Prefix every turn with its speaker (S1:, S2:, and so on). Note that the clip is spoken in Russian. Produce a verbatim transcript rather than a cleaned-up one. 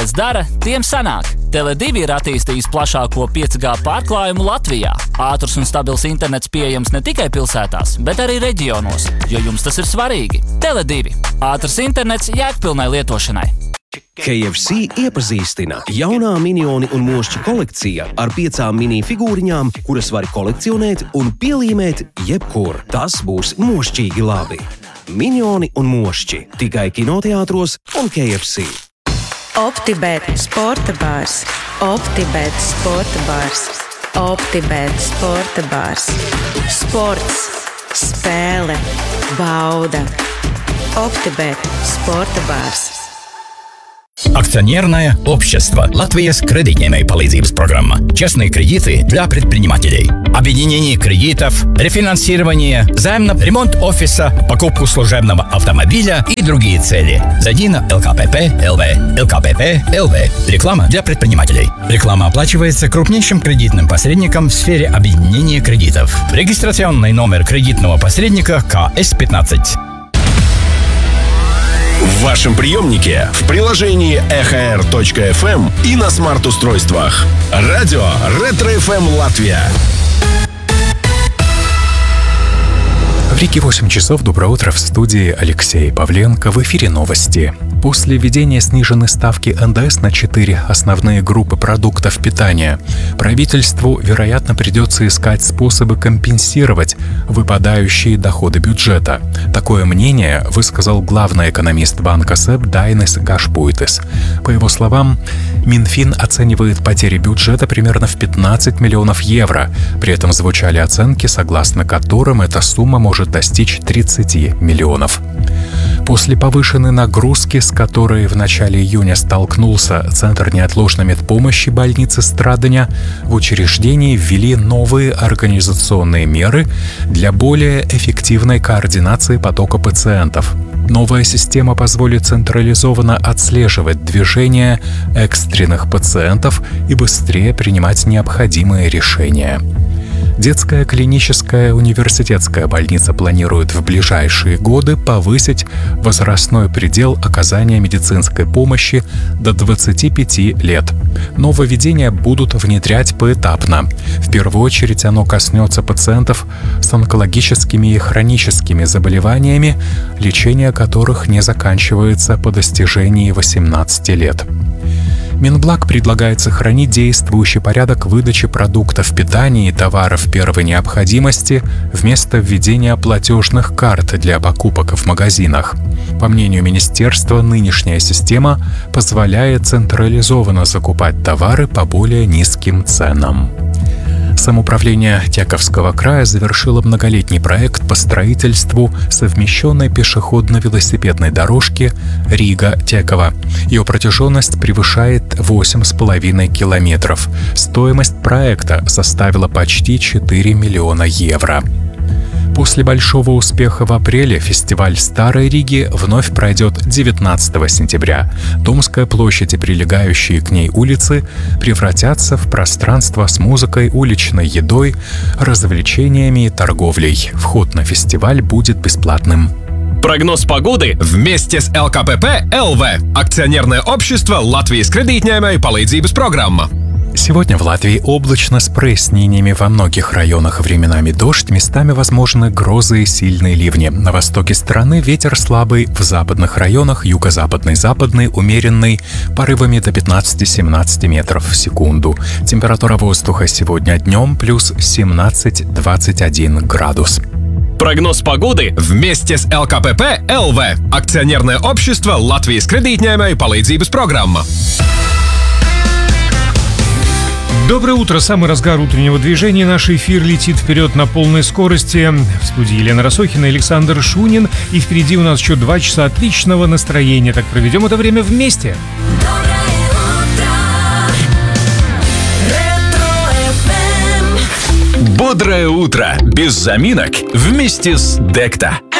S1: lietas dara, tiem sanāk. Tele divi ir attīstījis plašāko pieci G pārklājumu Latvijā. Ātrs un stabils internets pieejams ne tikai pilsētās, bet arī reģionos, jo jums tas ir svarīgi. Tele divi – ātrs internets jēgpilnai lietošanai.
S2: K F C iepazīstina jaunā Minioni un Mošķi kolekcija ar piecām mini figūriņām, kuras var kolekcionēt un pielīmēt jebkur. Tas būs mošķīgi labi. Minioni un Mošķi tikai kinoteātros un K F C.
S3: Optibet sporta bārs. Optibet sporta bārs. Optibet sporta bārs. Sports, spēle, bauda. Optibet sporta bārs.
S4: Акционерное общество. Латвийс кредитной паллизибс программа. Частные кредиты для предпринимателей. Объединение кредитов, рефинансирование, займ на ремонт офиса, покупку служебного автомобиля и другие цели. Зайди на эл ка пэ пэ точка эл ви. эл ка пэ пэ точка эл ви. Реклама для предпринимателей. Реклама оплачивается крупнейшим кредитным посредником в сфере объединения кредитов. Регистрационный номер кредитного посредника ка эс пятнадцать.
S5: В вашем приемнике, в приложении эх эр точка эф эм и на смарт-устройствах. Радио Ретро-эф эм Латвия.
S6: В Риге восемь часов. Доброе утро, в студии Алексей Павленко. В эфире новости. После введения сниженной ставки эн дэ эс на четыре основные группы продуктов питания, правительству, вероятно, придется искать способы компенсировать выпадающие доходы бюджета. Такое мнение высказал главный экономист банка СЭБ Дайнис Гашпуйтис. По его словам, Минфин оценивает потери бюджета примерно в пятнадцать миллионов евро. При этом звучали оценки, согласно которым эта сумма может достичь тридцати миллионов. После повышенной нагрузки, с которой в начале июня столкнулся Центр неотложной медпомощи больницы Страдыня, в учреждении ввели новые организационные меры для более эффективной координации потока пациентов. Новая система позволит централизованно отслеживать движение экстренных пациентов и быстрее принимать необходимые решения. Детская клиническая университетская больница планирует в ближайшие годы повысить возрастной предел оказания медицинской помощи до двадцати пяти лет. Нововведения будут внедрять поэтапно. В первую очередь оно коснется пациентов с онкологическими и хроническими заболеваниями, лечение которых не заканчивается по достижении восемнадцати лет. Минблаг предлагает сохранить действующий порядок выдачи продуктов питания и товаров первой необходимости вместо введения платежных карт для покупок в магазинах. По мнению министерства, нынешняя система позволяет централизованно закупать товары по более низким ценам. Самоуправление Тяковского края завершило многолетний проект по строительству совмещенной пешеходно-велосипедной дорожки Рига-Тяково. Ее протяженность превышает восемь с половиной километров. Стоимость проекта составила почти четыре миллиона евро. После большого успеха в апреле фестиваль Старой Риги вновь пройдет девятнадцатого сентября. Домская площадь и прилегающие к ней улицы превратятся в пространство с музыкой, уличной едой, развлечениями и торговлей. Вход на фестиваль будет бесплатным.
S5: Прогноз погоды вместе с эл ка пэ пэ точка эл ви. Акционерное общество Латвijas кредитной паллизибс программа.
S6: Сегодня в Латвии облачно с прояснениями, во многих районах временами дождь, местами возможны грозы и сильные ливни. На востоке страны ветер слабый, в западных районах юго-западный, западный, умеренный, порывами до пятнадцати-семнадцати метров в секунду. Температура воздуха сегодня днем плюс семнадцать - двадцать один градус.
S5: Прогноз погоды вместе с эл ка пэ пэ точка эл ви. Акционерное общество Латвijas кредитной паллизибс программа.
S7: Доброе утро. Самый разгар утреннего движения. Наш эфир летит вперед на полной скорости. В студии Елена Росохина и Александр Шунин. И впереди у нас еще два часа отличного настроения. Так проведем это время вместе.
S5: Бодрое утро. Без заминок. Вместе с Декта.